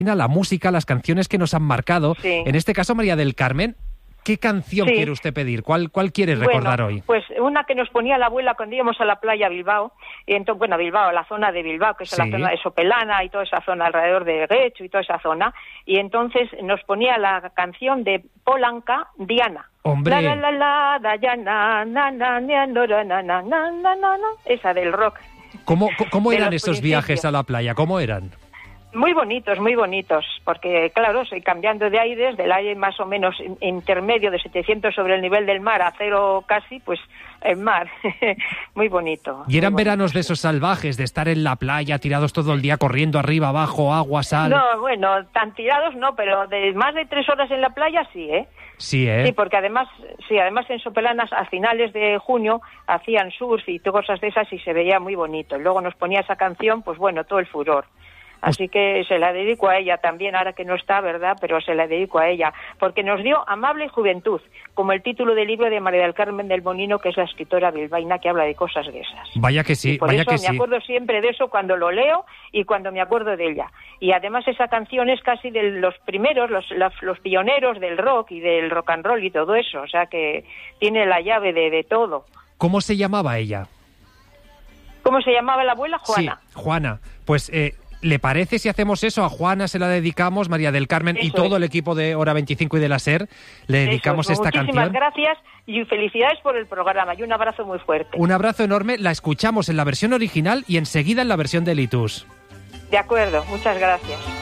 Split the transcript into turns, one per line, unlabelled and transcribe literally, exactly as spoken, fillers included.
la música, las canciones que nos han marcado.
Sí.
En este caso, María del Carmen, ¿qué canción
Sí.
quiere usted pedir? ¿Cuál, cuál quiere recordar
bueno,
hoy?
Pues una que nos ponía la abuela cuando íbamos a la playa Bilbao, y entonces, bueno, Bilbao, la zona de Bilbao, que es
Sí.
la zona de Sopelana y toda esa zona alrededor de Guecho y toda esa zona, y entonces nos ponía la canción de Polanca, Diana.
¡Hombre!
La, la, la, la, Diana, na, na, na, na, na, na, na, na, na, na, esa del rock.
¿Cómo, cómo
de
eran
los
esos
principios.
viajes a la playa? ¿Cómo eran?
Muy bonitos, muy bonitos, porque claro, soy cambiando de aires, del aire más o menos intermedio de setecientos sobre el nivel del mar a cero casi, pues el mar, muy bonito.
¿Y eran
muy
veranos
bonito.
de esos salvajes, de estar en la playa, tirados todo el día, corriendo arriba, abajo, agua, sal?
No, bueno, tan tirados no, pero de más de tres horas en la playa sí, ¿eh?
Sí, ¿eh?
Sí, porque además, sí, además en Sopelanas a finales de junio hacían surf y cosas de esas y se veía muy bonito. Y luego nos ponía esa canción, pues bueno, todo el furor. Así que se la dedico a ella también, ahora que no está, ¿verdad? Pero se la dedico a ella, porque nos dio Amable Juventud, como el título del libro de María del Carmen del Bonino, que es la escritora bilbaína que habla de cosas de esas.
Vaya que sí,
y por
vaya
eso
que
me
sí.
acuerdo siempre de eso cuando lo leo y cuando me acuerdo de ella. Y además esa canción es casi de los primeros, los, los, los pioneros del rock y del rock and roll y todo eso, o sea que tiene la llave de, de todo.
¿Cómo se llamaba ella?
¿Cómo se llamaba la abuela? Juana.
Sí, Juana. Pues, eh, ¿le parece si hacemos eso? A Juana se la dedicamos, María del Carmen,
Eso
y todo
es.
el equipo de Hora veinticinco y de la SER, le dedicamos
Eso,
esta
muchísimas
canción.
gracias y felicidades por el programa y un abrazo muy fuerte.
Un abrazo enorme, la escuchamos en la versión original y enseguida en la versión de Litus.
De acuerdo, muchas gracias.